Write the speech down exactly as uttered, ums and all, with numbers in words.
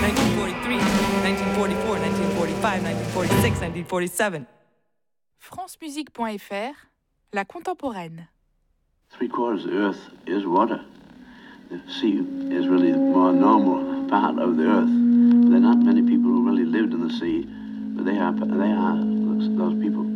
nineteen forty-three, nineteen forty-four, nineteen forty-five, nineteen forty-six, nineteen forty-seven. francemusique point f r, la contemporaine. Three quarters of the earth is water. The sea is really the more normal part of the earth. There are not many people who really lived in the sea, but they are, they are those, those people.